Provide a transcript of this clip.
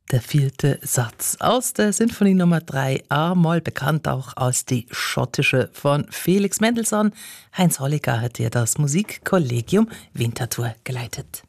Der vierte Satz aus der Sinfonie Nummer 3 A-Moll, bekannt auch als die schottische von Felix Mendelssohn. Heinz Holliger hat dir das Musikkollegium Winterthur geleitet.